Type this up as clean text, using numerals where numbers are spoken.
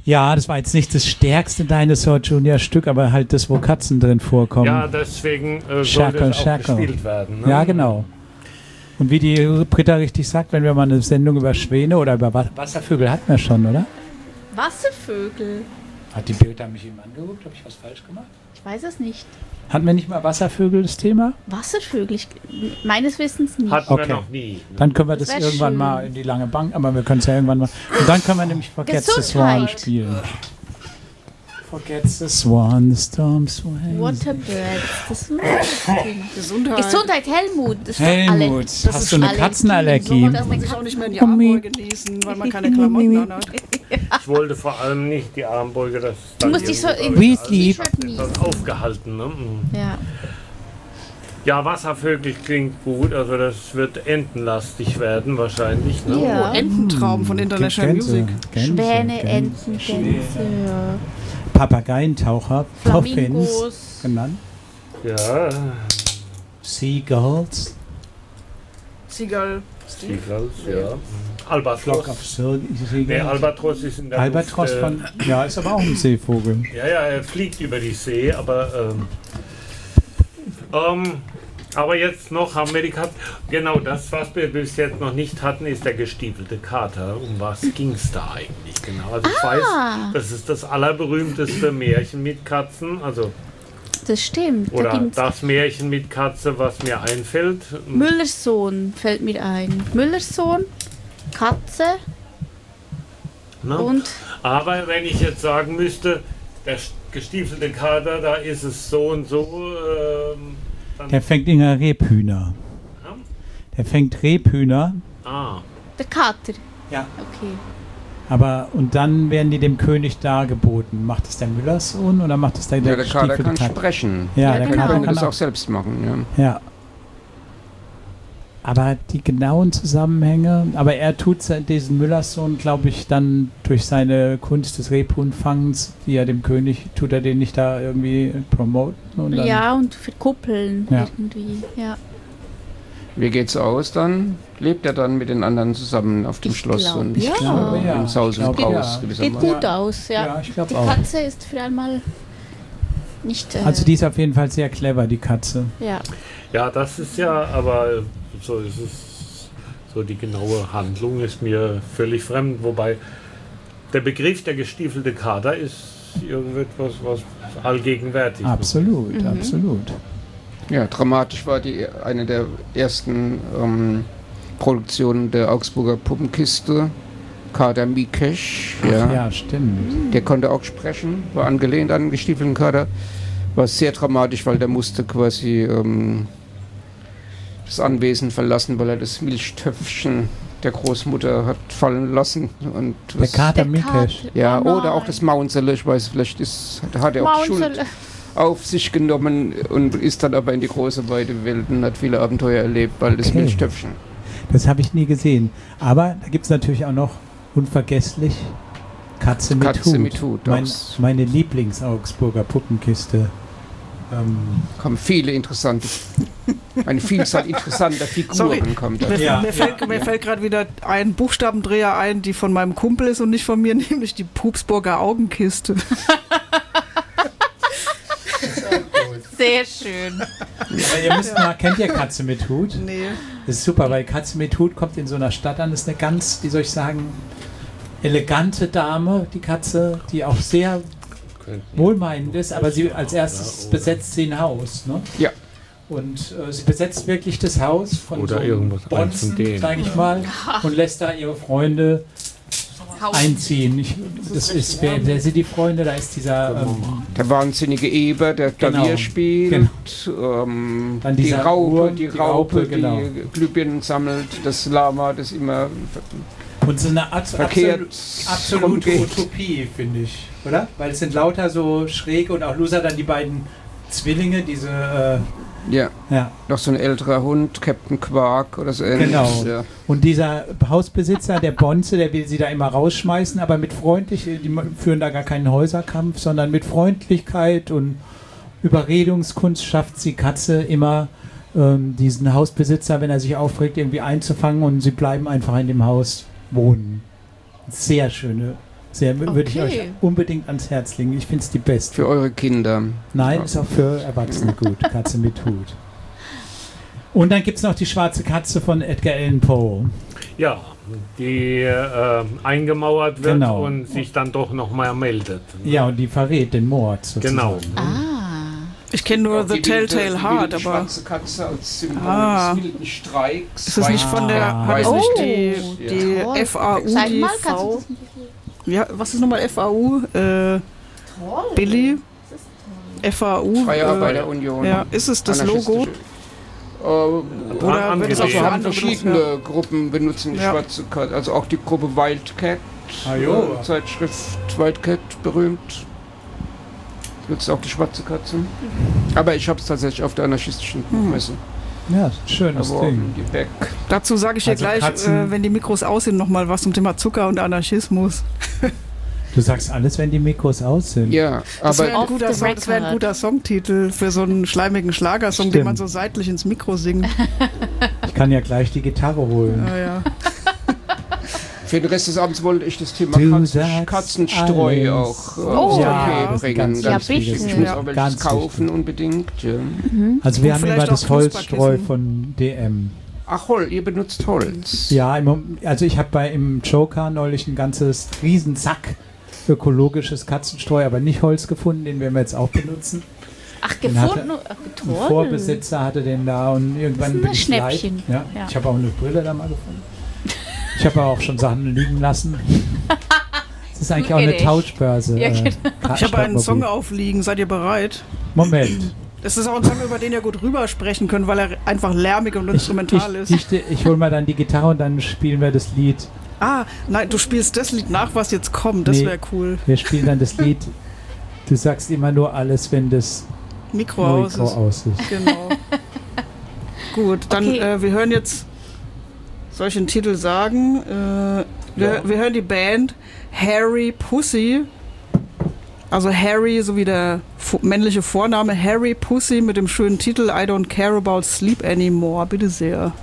Ja, das war jetzt nicht das stärkste Dinosaur Junior Stück, aber halt das, wo Katzen drin vorkommen. Ja, deswegen sollte es auch gespielt werden. Ne? Ja, genau. Und wie die Britta richtig sagt, wenn wir mal eine Sendung über Schwäne oder über Wasservögel hatten wir schon, oder? Wasservögel? Hat die Britta mich eben angeguckt? Habe ich was falsch gemacht? Ich weiß es nicht. Hatten wir nicht mal Wasservögel das Thema? Wasservögel? Meines Wissens nicht. Hatten wir noch nie. Dann können wir das Das irgendwann schön. mal in die lange Bank, aber wir können es ja irgendwann mal. Und dann können wir nämlich Forget the Swan spielen. Forget the Swan, the storm sway. Waterbirds. Das ist Gesundheit. Gesundheit, Helmut. Das ist doch Helmut, Das hast ist du eine Allergie. Katzenallergie? Darf man sich auch nicht mehr in die Armbeuge genießen, weil man keine Klamotten anhat. Ich wollte vor allem nicht die Armbeuge, das ist Du dann musst dich so in We sleep. T-Shirt nie. etwas aufgehalten. Ne? Ja. Ja, Wasservögel klingt gut, also das wird entenlastig werden wahrscheinlich. Ne? Ja. Oh, Ententraum von International Music. Schwäne, Enten, Gänse, Papageientaucher, Puffins Flamingos. genannt. Ja, Seagulls, Seagull. Seagulls, ja. Flock of Albatros. Seagulls. Nee, Albatros ist in der Albatros Luft, von, ja, ist aber auch ein Seevogel. Ja, er fliegt über die See, aber jetzt noch haben wir die Katzen. Genau, das, was wir bis jetzt noch nicht hatten, ist der gestiefelte Kater. Um was ging es da eigentlich genau? Also ich weiß, das ist das allerberühmteste Märchen mit Katzen, also Das stimmt. Da oder gibt's das Märchen mit Katze, was mir einfällt. Müllers Sohn fällt mir ein. Müllers Sohn, Katze Ne? und Aber wenn ich jetzt sagen müsste, der gestiefelte Kater, da ist es so und so. Dann Der fängt in der Rebhühner. Ja? Der fängt Rebhühner, der Kater. Ja. Okay. aber und dann werden die dem König dargeboten. Macht es der Müllerssohn oder macht es der Ja, der Kater gestiefelte kann Kater? sprechen. Ja, Ja, der genau. Kater Kann kann das auch. auch selbst machen, ja. Ja. Aber die genauen Zusammenhänge, aber er tut diesen Müllerssohn, glaube ich, dann durch seine Kunst des Rebhuhnfangens, die er dem König, tut er den nicht da irgendwie promoten? Und dann, Ja, und verkuppeln Ja. irgendwie. Ja. Wie geht's aus dann? Lebt er dann mit den anderen zusammen auf dem Ich Schloss glaub, und ja. glaube, ja. im Saus und Ich glaub, Braus ja. gewissermaßen? Geht gut aus, ja. Ja, ich glaube Die auch. Katze ist für einmal nicht. Also die ist auf jeden Fall sehr clever, die Katze. Ja. Ja, das ist ja, aber so ist es. So die genaue Handlung ist mir völlig fremd, wobei der Begriff der gestiefelte Kater ist irgendetwas, was allgegenwärtig Absolut, Mhm. absolut. Ja, dramatisch war eine der ersten Produktionen der Augsburger Puppenkiste, Kater Mikesh. Ja, stimmt. Der konnte auch sprechen, war angelehnt an den gestiefelten Kater. War sehr dramatisch, weil der musste quasi das Anwesen verlassen, weil er das Milchtöpfchen der Großmutter hat fallen lassen. Und Der Kater Mikesh. ja, Oh oder auch nein. das Maunsele, ich weiß, vielleicht hat er auch die Schuld Maunsele. auf sich genommen und ist dann aber in die große weite Welt und hat viele Abenteuer erlebt, weil das Okay. Milchtöpfchen. Das habe ich nie gesehen. Aber da gibt es natürlich auch noch unvergesslich Katze mit Katze Hut. mit Hut, Meine Lieblings-Augsburger Puppenkiste. Kommen viele interessante, eine Vielzahl interessanter Figuren Sorry. kommt da. Mir fällt gerade wieder ein Buchstabendreher ein, die von meinem Kumpel ist und nicht von mir, nämlich die Pupsburger Augenkiste. Sehr schön. Aber ihr müsst mal, kennt ihr Katze mit Hut? Nee. Das ist super, weil Katze mit Hut kommt in so einer Stadt an. Das ist eine ganz, wie soll ich sagen, elegante Dame, die Katze, die auch sehr wohlmeinend ist, aber sie als erstes besetzt sie ein Haus. Ne? Ja. Und sie besetzt wirklich das Haus von Oder so irgendwas, eins von Bonzen, denen. sage ich mal, und lässt da ihre Freunde einziehen. Wer sind die Freunde? Da ist dieser Der wahnsinnige Eber, der Klavier Genau. spielt, Dann die dieser Raupe, Uhr, die Raupe, genau. die Glühbirnen sammelt, das Lama, das immer Und so eine verkehrt absolute rumgeht. Utopie, finde ich, oder? Weil es sind lauter so schräg und auch Loser dann die beiden Zwillinge, diese, Ja, ja. noch so ein älterer Hund, Captain Quark oder so ähnliches. Genau. Ja. Und dieser Hausbesitzer, der Bonze, der will sie da immer rausschmeißen, aber mit die führen da gar keinen Häuserkampf, sondern mit Freundlichkeit und Überredungskunst schafft sie Katze immer, diesen Hausbesitzer, wenn er sich aufregt, irgendwie einzufangen und sie bleiben einfach in dem Haus wohnen. Sehr schöne Würde ich euch unbedingt ans Herz legen. Ich finde es die beste. Für eure Kinder. Nein, ist auch für Erwachsene gut. Katze mit Hut. Und dann gibt es noch die schwarze Katze von Edgar Allan Poe. Ja, die eingemauert wird Genau. und sich dann doch nochmal meldet. Ja, und die verrät den Mord sozusagen. Genau. Ich kenne nur The Telltale Heart, die aber schwarze Katze als Symbol des wilden Streiks. ist das nicht von der, hat es Oh, nicht die FAU, Sag die mal, kannst du V? das ein bisschen... Ja, was ist nochmal FAU? Toll. Billy? FAU? Freie Arbeiterunion. Ja, ist es das Logo? Oder wird es auch für Wir haben andere verschiedene Gruppen benutzen die Ja. schwarze Katze. Also auch die Gruppe Wildcat, Zeitschrift Wildcat, berühmt. Nutzt auch die schwarze Katze. Aber ich habe es tatsächlich auf der anarchistischen Buchmesse Ja, schönes Ding. erworben, die Beck. Dazu sage ich dir Also gleich, Katzen- wenn die Mikros aus sind, nochmal was zum Thema Zucker und Anarchismus. Du sagst alles, wenn die Mikros aus sind. Ja, Das aber wäre ein, Off guter the Song, das wär ein record. guter Songtitel für so einen schleimigen Schlagersong, den Stimmt. man so seitlich ins Mikro singt. Ich kann ja gleich die Gitarre holen. Ja. für den Rest des Abends wollte ich das Thema Du sagst Katzenstreu alles. auch Oh, aufs ja. Tapet Das ist bringen. ganz Ganz wichtig. wichtig. Ich Ja, muss bitte. auch welches Ganz kaufen wichtig. unbedingt. Ja. Also wir Und haben immer vielleicht das auch Holzstreu Knusperkissen. von DM. Ach, ihr benutzt Holz. Ja, also ich habe im Joker neulich ein ganzes Riesensack ökologisches Katzenstreu, aber nicht Holz gefunden, den werden wir jetzt auch benutzen. Ach, Den gefunden? Ein Toll. Vorbesitzer hatte den da und irgendwann Das bin ist ein ich leid. Schnäppchen. Ja. Ja. Ich habe auch eine Brille da mal gefunden. Ich habe aber auch schon Sachen liegen lassen. Das ist eigentlich auch eine Wirklich? Tauschbörse. Ja, genau. Ich habe einen Song Stadtmobil. aufliegen, seid ihr bereit? Moment. Es ist auch ein Song, über den ihr gut rübersprechen könnt, weil er einfach lärmig und instrumental ist. Ich hole mal dann die Gitarre und dann spielen wir das Lied. Ah, nein, du spielst das Lied nach, was jetzt kommt. Das Nee. wäre cool. Wir spielen dann das Lied. Du sagst immer nur alles, wenn das Mikro Mikro aus ist. aus ist. Genau. Gut, dann Okay. wir hören jetzt, soll ich den Titel sagen? Wir hören die Band Harry Pussy. Also Harry, so wie der männliche Vorname, Harry Pussy mit dem schönen Titel I Don't Care About Sleep Anymore. Bitte sehr.